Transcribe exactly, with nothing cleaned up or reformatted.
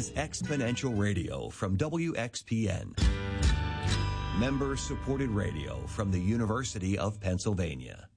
is Exponential Radio from W X P N. Member-supported radio from the University of Pennsylvania.